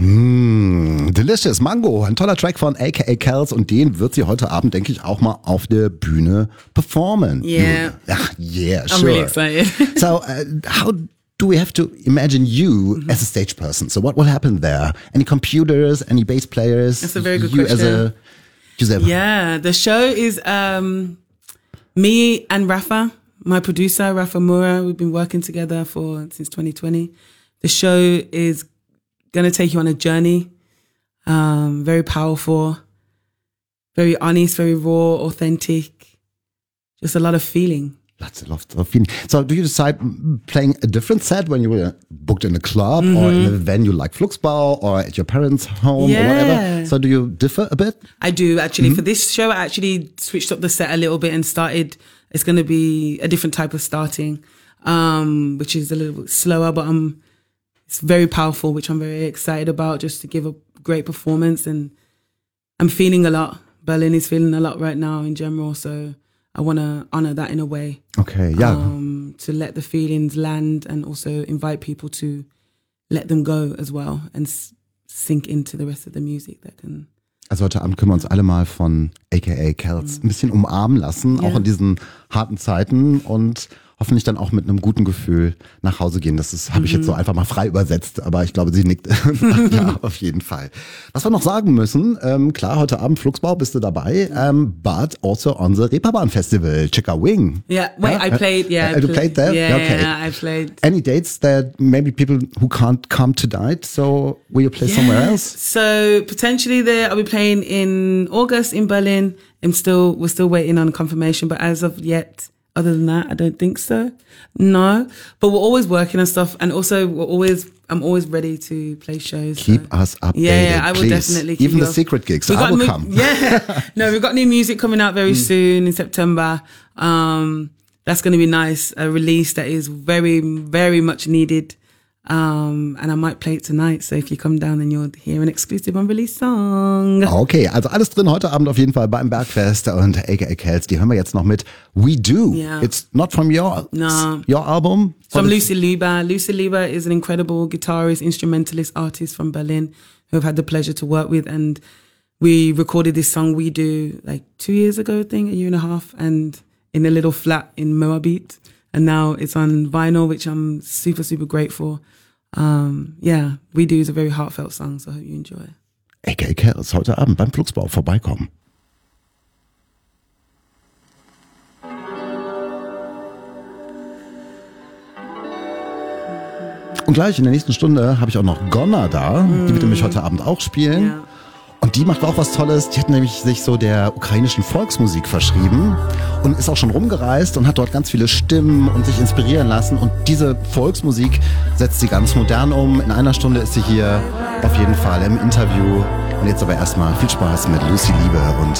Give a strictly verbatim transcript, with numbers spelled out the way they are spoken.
Mm, delicious, Mango, ein toller Track von A K A Kelz und den wird sie heute Abend, denke ich, auch mal auf der Bühne performen. Yeah. Ach, yeah, sure. I'm really excited. So, uh, how do we have to imagine you mm-hmm. as a stage person? So what will happen there? Any computers, any bass players? That's a very good you question. As a, Giuseppe? Yeah, the show is um, me and Rafa, my producer, Rafa Moura. We've been working together for since twenty twenty. The show is going to take you on a journey, um, very powerful, very honest, very raw, authentic, just a lot of feeling. Lots and lots of feeling. So do you decide playing a different set when you were booked in a club mm-hmm. or in a venue like Fluxbau or at your parents' home yeah. or whatever? So do you differ a bit? I do, actually. Mm-hmm. For this show, I actually switched up the set a little bit and started, it's going to be a different type of starting, um, which is a little bit slower, but I'm, it's very powerful, which I'm very excited about, just to give a great performance. And I'm feeling a lot. Berlin is feeling a lot right now in general, so I want to honor that in a way. Okay, yeah. Um, to let the feelings land and also invite people to let them go as well and s- sink into the rest of the music that can. Also heute Abend können wir uns alle mal von A K A Kelz ein bisschen umarmen lassen, ja. auch in diesen harten Zeiten und hoffentlich dann auch mit einem guten Gefühl nach Hause gehen. Das ist, habe mhm. ich jetzt so einfach mal frei übersetzt, aber ich glaube, sie nickt. Ja, auf jeden Fall. Was wir noch sagen müssen, ähm, klar, heute Abend Fluxbau bist du dabei, ähm, but also on the Reeperbahn Festival, Chicka Wing. Yeah, wait, yeah? I played, yeah. Uh, you played there? Yeah, okay. yeah, I played. Any dates that maybe people who can't come tonight, so will you play yes. somewhere else? So potentially there, I'll be playing in August in Berlin. I'm still, we're still waiting on confirmation, but as of yet, other than that, I don't think so. No, but we're always working on stuff, and also we're always. I'm always ready to play shows. Keep so. us updated, yeah, yeah, I will please. definitely. Keep Even you the up. secret gigs, We've I will mu- come. Yeah, no, we've got new music coming out very mm. soon in September. Um, that's going to be nice. A release that is very, very much needed. Um, and I might play it tonight, so if you come down, then you'll hear an exclusive unreleased song. Okay, also alles drin heute Abend auf jeden Fall beim Bergfest und A K A Kelz, die hören wir jetzt noch mit We Do. Yeah. It's not from your, no. your album? It's from Lucy Lieber. Lucy Lieber is an incredible guitarist, instrumentalist, artist from Berlin who I've had the pleasure to work with, and we recorded this song We Do like two years ago, I think, a year and a half, and in a little flat in Moabit. And now it's on vinyl, which I'm super, super grateful. Um, yeah, We Do is a very heartfelt song, so I hope you enjoy. A K A Kelz, heute Abend beim Fluxbau vorbeikommen. Und gleich in der nächsten Stunde habe ich auch noch Gonna da, mm. die wird nämlich heute Abend auch spielen. Ja. Und die macht auch was Tolles. Die hat nämlich sich so der ukrainischen Volksmusik verschrieben und ist auch schon rumgereist und hat dort ganz viele Stimmen und sich inspirieren lassen. Und diese Volksmusik setzt sie ganz modern um. In einer Stunde ist sie hier auf jeden Fall im Interview. Und jetzt aber erstmal viel Spaß mit Lucy Lieber und